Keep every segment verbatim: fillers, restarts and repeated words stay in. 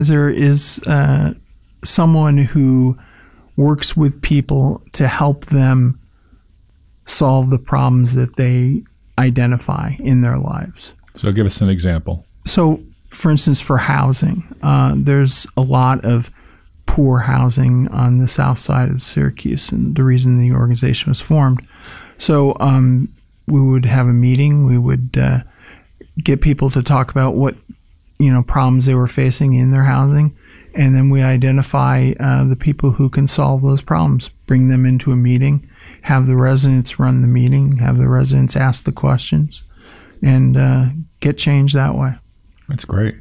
organizer is uh, someone who works with people to help them solve the problems that they identify in their lives. So give us an example. So, for instance, for housing, uh, there's a lot of poor housing on the south side of Syracuse, and the reason the organization was formed. So um, we would have a meeting. We would uh, get people to talk about what, you know, problems they were facing in their housing, and then we identify uh, the people who can solve those problems, bring them into a meeting, have the residents run the meeting, have the residents ask the questions, and uh, get change that way. That's great.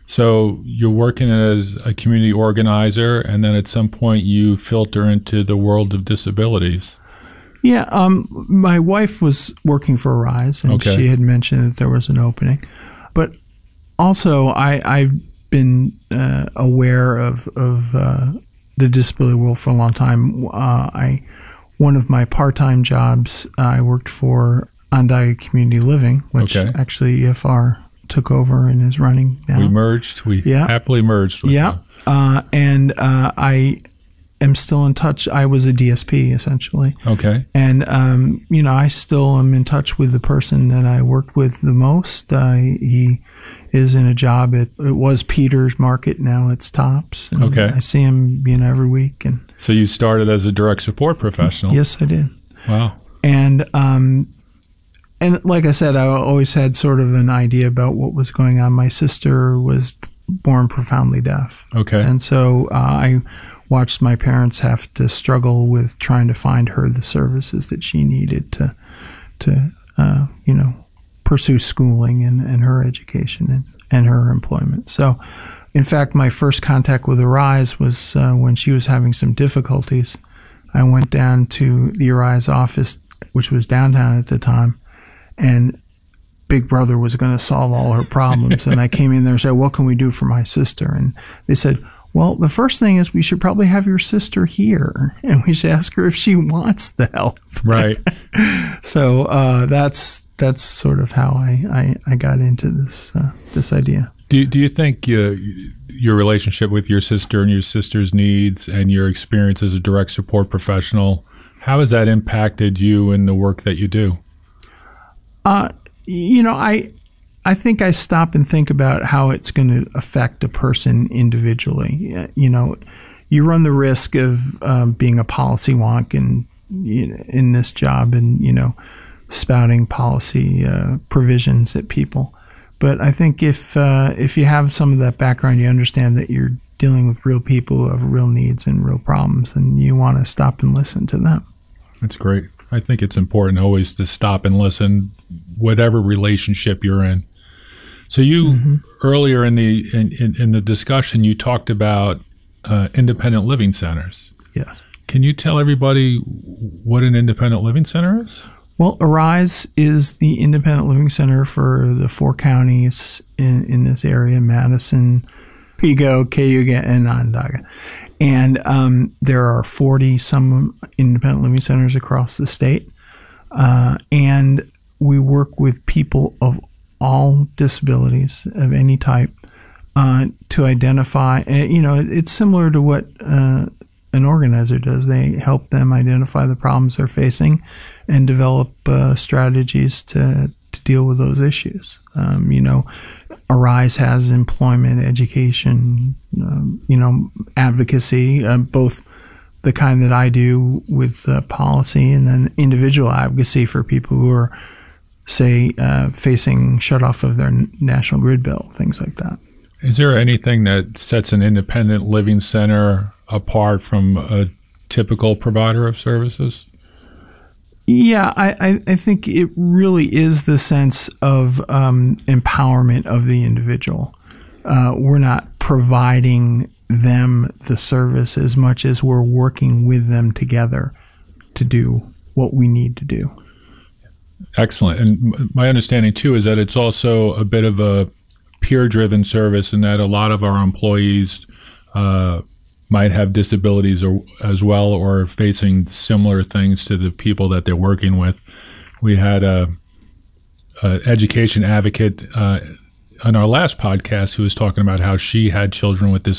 So you're working as a community organizer, and then at some point you filter into the world of disabilities. Yeah, um, my wife was working for Arise, and okay. she had mentioned that there was an opening. But also, I, I've been uh, aware of, of uh, the disability world for a long time. Uh, I one of my part-time jobs, uh, I worked for Onondaga Community Living, which okay. actually E F R took over and is running now. We merged. We yeah. happily merged with yeah. them. Uh, and uh, I am still in touch. I was a D S P, essentially. Okay. And, um, you know, I still am in touch with the person that I worked with the most. Uh, he is in a job at, it was Peter's Market, now it's Tops. And okay. I see him, you know, every week. And so you started as a direct support professional. Yes, I did. Wow. And, um, and like I said, I always had sort of an idea about what was going on. My sister was born profoundly deaf. Okay. And so uh, I watched my parents have to struggle with trying to find her the services that she needed to, to uh, you know, pursue schooling and, and her education and, and her employment. So, in fact, my first contact with Arise was uh, when she was having some difficulties. I went down to the Arise office, which was downtown at the time, and Big Brother was going to solve all her problems. And I came in there and said, what can we do for my sister? And they said, well, the first thing is we should probably have your sister here, and we should ask her if she wants the help. Right. So uh, that's that's sort of how I, I, I got into this uh, this idea. Do, do you think uh, your relationship with your sister and your sister's needs and your experience as a direct support professional, how has that impacted you in the work that you do? Uh, you know, I I think I stop and think about how it's going to affect a person individually. You know, you run the risk of um, being a policy wonk and you know, in this job and, you know, spouting policy uh, provisions at people. But I think if uh, if you have some of that background, you understand that you're dealing with real people who have real needs and real problems, and you want to stop and listen to them. That's great. I think it's important always to stop and listen, whatever relationship you're in. So you mm-hmm. earlier in the in, in, in the discussion, you talked about uh, independent living centers. Yes. Can you tell everybody what an independent living center is? Well, Arise is the independent living center for the four counties in, in this area: Madison, Pico, Cayuga, and Onondaga. And um, there are forty some independent living centers across the state. Uh, and we work with people of all disabilities of any type uh, to identify, uh, you know, it's similar to what uh, an organizer does. They help them identify the problems they're facing and develop uh, strategies to, to deal with those issues. Um, you know, Arise has employment, education, um, you know, advocacy, uh, both the kind that I do with uh, policy and then individual advocacy for people who are, say, uh, facing shutoff of their national grid bill, things like that. Is there anything that sets an independent living center apart from a typical provider of services? Yeah, I, I, I think it really is the sense of um, empowerment of the individual. Uh, we're not providing them the service as much as we're working with them together to do what we need to do. Excellent. And my understanding, too, is that it's also a bit of a peer-driven service in that a lot of our employees uh, might have disabilities or, as well or facing similar things to the people that they're working with. We had a, a education advocate uh, on our last podcast who was talking about how she had children with